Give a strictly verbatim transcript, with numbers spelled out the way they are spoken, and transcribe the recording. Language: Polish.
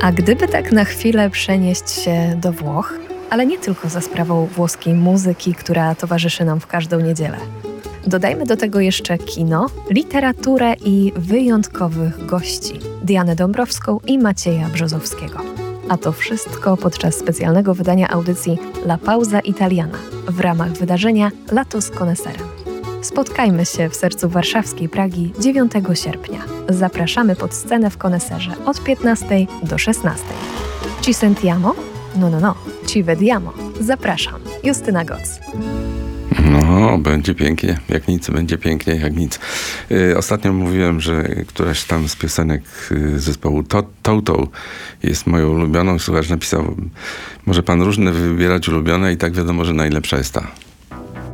A gdyby tak na chwilę przenieść się do Włoch, ale nie tylko za sprawą włoskiej muzyki, która towarzyszy nam w każdą niedzielę. Dodajmy do tego jeszcze kino, literaturę i wyjątkowych gości, Dianę Dąbrowską i Macieja Brzozowskiego. A to wszystko podczas specjalnego wydania audycji La Pausa Italiana w ramach wydarzenia Lato z Koneserem. Spotkajmy się w sercu warszawskiej Pragi dziewiątego sierpnia. Zapraszamy pod scenę w Koneserze od piętnastej do szesnastej. Ci sentiamo? No, no, no. Ci vediamo. Zapraszam. Justyna Goc. No, będzie pięknie, jak nic, będzie pięknie, jak nic. Yy, ostatnio mówiłem, że któraś tam z piosenek yy, zespołu Toto jest moją ulubioną. Słuchacz napisał, może pan różne wybierać ulubione i tak wiadomo, że najlepsza jest ta.